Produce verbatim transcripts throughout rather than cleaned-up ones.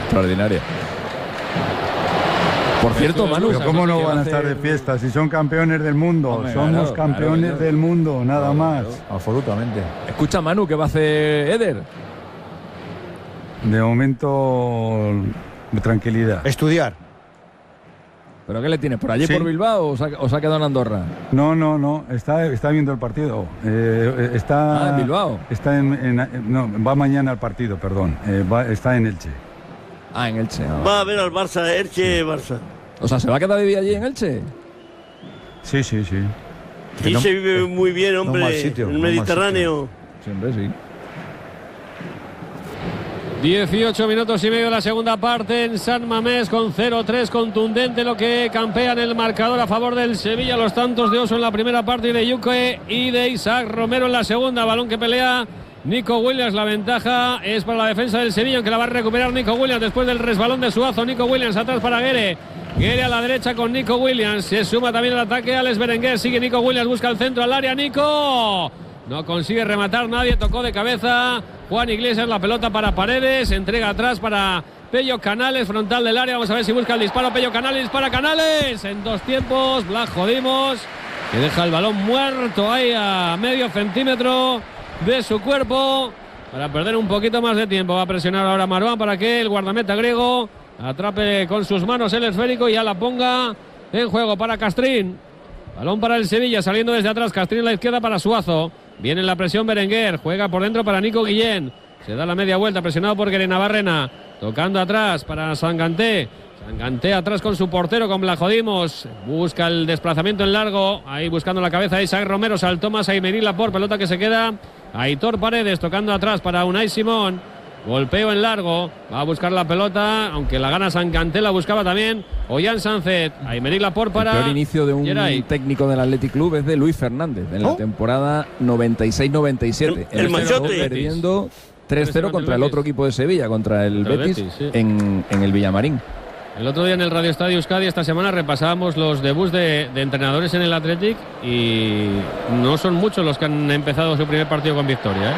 Extraordinaria. Por cierto, Manu, pero ¿cómo no van a estar de fiesta si son campeones del mundo? Hombre, Somos claro, campeones claro, del mundo, nada claro, más. Claro. Absolutamente. Escucha, Manu, ¿qué va a hacer Eder? De momento, de tranquilidad. Estudiar. ¿Pero qué le tienes? ¿Por allí, sí. por Bilbao o se, ha, o se ha quedado en Andorra? No, no, no. Está, está viendo el partido. Eh, está, ah, en Bilbao. Está en, en, no, va mañana al partido, perdón. Eh, va, está en Elche. Ah, en Elche. Ah, va a ver al Barça, Elche, sí. Barça. O sea, ¿se va a quedar de vivir allí en Elche? Sí, sí, sí. Y no, se vive muy bien, hombre, no sitio, en el Mediterráneo. Siempre sí. dieciocho minutos y medio de la segunda parte en San Mamés con cero tres, contundente lo que campea en el marcador a favor del Sevilla. Los tantos de Oso en la primera parte y de Yuke y de Isaac Romero en la segunda. Balón que pelea Nico Williams, la ventaja es para la defensa del Sevilla, aunque la va a recuperar Nico Williams después del resbalón de Suazo. Nico Williams atrás para Guere. Guere a la derecha con Nico Williams. Se suma también el ataque Alex Berenguer. Sigue Nico Williams, busca el centro al área. Nico no consigue rematar nadie, tocó de cabeza Juan Iglesias, la pelota para Paredes, entrega atrás para Pello Canales, frontal del área. Vamos a ver si busca el disparo. Pello Canales, dispara Canales en dos tiempos. Blas Jodimos, que deja el balón muerto ahí a medio centímetro de su cuerpo para perder un poquito más de tiempo. Va a presionar ahora Marouane para que el guardameta griego atrape con sus manos el esférico y ya la ponga en juego para Castrín. Balón para el Sevilla, saliendo desde atrás. Castrín a la izquierda para Suazo. Viene en la presión Berenguer, juega por dentro para Nico Guillén. Se da la media vuelta, presionado por Guerena Barrena. Tocando atrás para Sanganté. Sanganté atrás con su portero, con Blajodimos. Busca el desplazamiento en largo. Ahí buscando la cabeza de Isaac Romero. Saltó más a Imenil Laporte. Pelota que se queda. Aitor Paredes tocando atrás para Unai Simón. Golpeo en largo. Va a buscar la pelota, aunque la gana Sanganté, la buscaba también Ollán Sánchez. Aymeric Laporte para. El peor inicio de un Geray. técnico del Athletic Club es de Luis Fernández en ¿Oh? la temporada noventa y seis noventa y siete. El, el, el machote. Perdiendo tres cero contra el otro equipo de Sevilla, contra el, el Betis, Betis sí. en, en el Villamarín. El otro día en el Radio Estadio Euskadi, esta semana repasábamos los debuts de, de entrenadores en el Athletic y no son muchos los que han empezado su primer partido con victoria, ¿eh?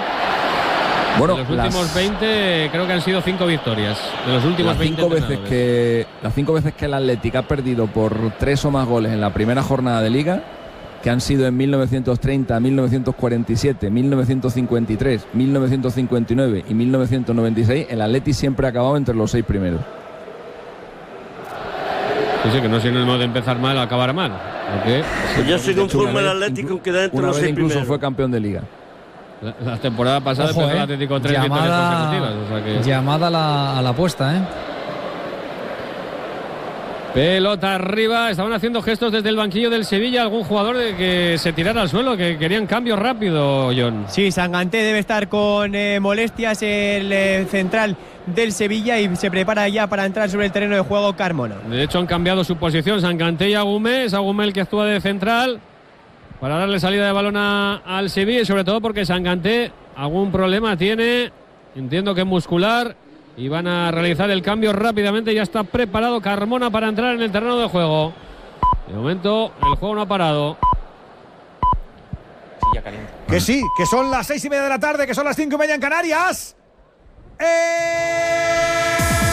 Bueno, de los últimos las, veinte creo que han sido cinco victorias. De los últimos las veinte cinco veces que las cinco veces que el Athletic ha perdido por tres o más goles en la primera jornada de Liga, que han sido en mil novecientos treinta, mil novecientos cuarenta y siete, mil novecientos cincuenta y tres, mil novecientos cincuenta y nueve y mil novecientos noventa y seis, el Athletic siempre ha acabado entre los seis primeros. Sí, sí, que no es sinónimo de empezar mal a acabar mal. Porque pues ya se conforma el Atlético, queda entre una los vez seis incluso primeros. Fue campeón de Liga. La, la temporada pasada Ojo, empezó eh. el Atlético tres llamada, victorias consecutivas. O sea que... Llamada a la, a la apuesta, ¿eh? Pelota arriba, estaban haciendo gestos desde el banquillo del Sevilla, algún jugador de que se tirara al suelo, que querían cambio rápido, John. Sí, Sanganté debe estar con eh, molestias, el eh, central del Sevilla, y se prepara ya para entrar sobre el terreno de juego Carmona. De hecho han cambiado su posición, Sanganté y Agumé, es Agumé el que actúa de central para darle salida de balón a, al Sevilla, y sobre todo porque Sanganté algún problema tiene, entiendo que muscular. Y van a realizar el cambio rápidamente. Ya está preparado Carmona para entrar en el terreno de juego. De momento el juego no ha parado. Sí, ya caliente. Que sí, que son las seis y media de la tarde, que son las cinco y media en Canarias. ¡Eh!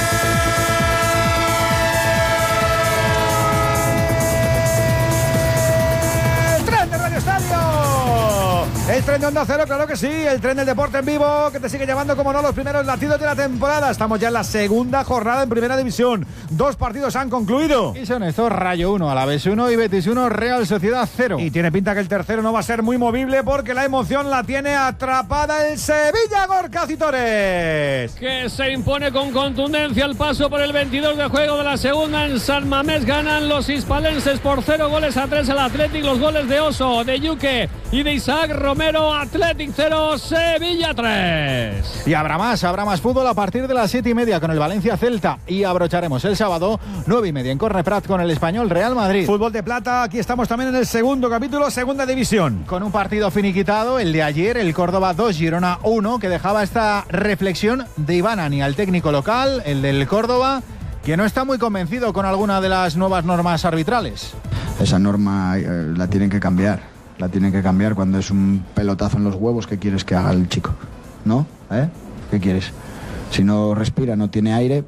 ¡El tren de Radio Estadio! El tren de Onda Cero, claro que sí. El tren del deporte en vivo, que te sigue llamando, como no, los primeros latidos de la temporada. Estamos ya en la segunda jornada en Primera División. Dos partidos han concluido. Y son estos: Rayo uno, Alavés uno y Betis uno, Real Sociedad cero. Y tiene pinta que el tercero no va a ser muy movible, porque la emoción la tiene atrapada el Sevilla, Gorka Citores. Que se impone con contundencia el paso por el veintidós de juego de la segunda en San Mamés. Ganan los hispalenses por cero goles a tres al Athletic. Los goles de Oso, de Yuke y de Isaac Romero. Athletic cero, Sevilla tres. Y habrá más, habrá más fútbol a partir de las siete y media con el Valencia Celta. Y abrocharemos el sábado nueve y media en Corneprat con el Español Real Madrid. Fútbol de plata, aquí estamos también en el segundo capítulo, segunda división. Con un partido finiquitado, el de ayer, el Córdoba dos, Girona uno, que dejaba esta reflexión de Iván Ani al técnico local, el del Córdoba, que no está muy convencido con alguna de las nuevas normas arbitrales. Esa norma eh, la tienen que cambiar. La tienen que cambiar cuando es un pelotazo en los huevos. ¿Qué quieres que haga el chico? ¿No? ¿Eh? ¿Qué quieres? Si no respira, no tiene aire,